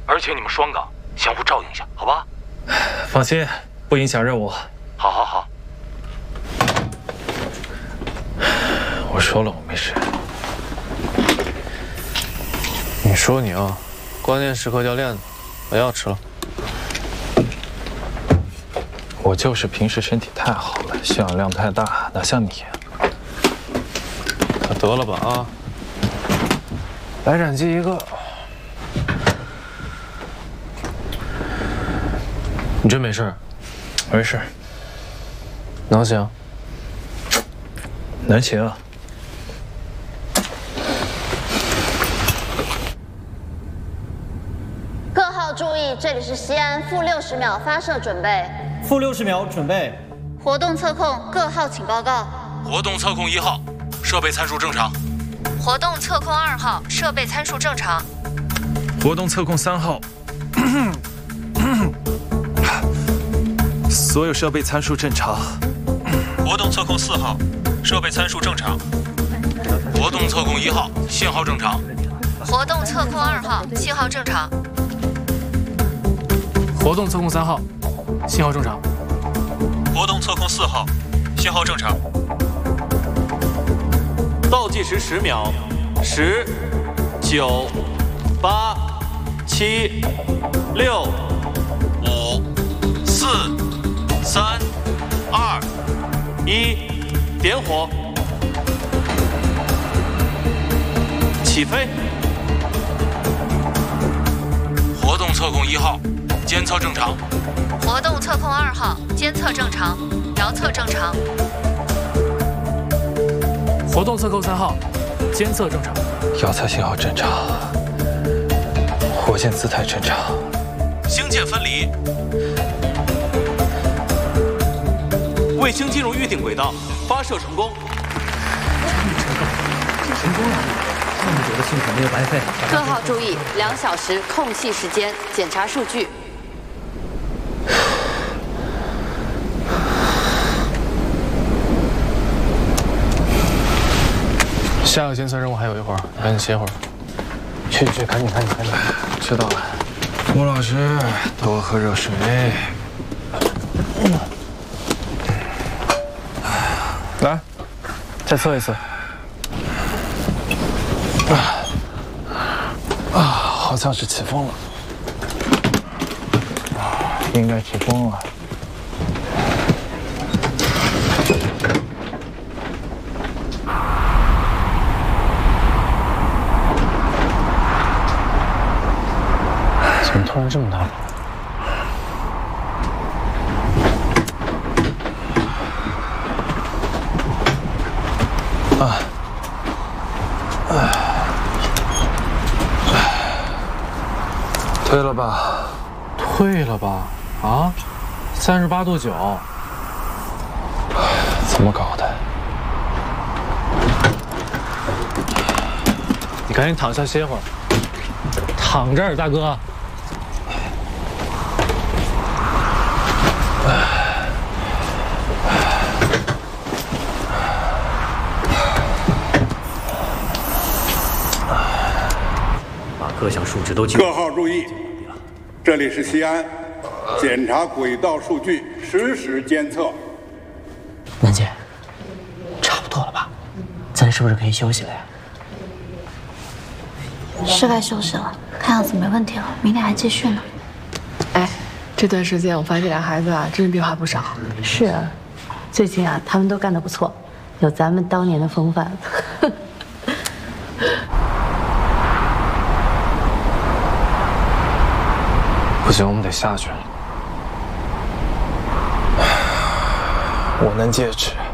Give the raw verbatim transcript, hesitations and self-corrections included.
而且你们双岗相互照应一下，好吧？ 放心，不影响任务。 好，好，好。 我说了，我没事。 你说你啊，关键时刻叫链子，把药吃了。 我就是平时身体太好了，血氧量太大，哪像你？ 可得了吧啊！白斩鸡一个。你真没事？ 没事。 能行？ 能行。 各号注意，这里是西安，负六十秒发射准备。 负六十秒准备。 活动测控，各号请报告。 活动测控一号，设备参数正常。 活动测控二号，设备参数正常。 活动测控三号，所有设备参数正常。 活动测控四号，设备参数正常。活动测控一号，信号正常。 活动测控二号，信号正常。 活动测控三号，信号正常。 活动测控四号，信号正常。 倒计时十秒，十、九、八、七、六、五、四、三、二、一，点火，起飞。 活动测控一号，监测正常。 活动测控二号，监测正常，遥测正常。 活动测控三号，监测正常。 遥测信号正常，火箭姿态正常。 星舰分离。 卫星进入预定轨道，发射成功。 成功了，那么久的辛苦没有白费。 各号注意，两小时空隙时间，检查数据。 下个监测任务还有一会儿，赶紧歇会儿。 去去，赶紧赶紧赶紧。知道了。吴老师，多喝热水。 来，再测一次。 啊啊，好像是起风了。应该起风了。 怎么突然这么大风？ 啊！哎！退了吧？ 退了吧？啊？三十八度九。 怎么搞的？ 你赶紧躺下歇会儿。躺这儿，大哥。 各项数值都记。 各号注意，这里是西安，检查轨道数据，实时监测。 楠姐，差不多了吧？咱是不是可以休息了呀？ 是该休息了，看样子没问题了，明天还继续呢。 哎，这段时间我发现这俩孩子啊，真是变化不少。 是啊，最近啊，他们都干得不错，有咱们当年的风范。 不行，我们得下去了。 我能戒指。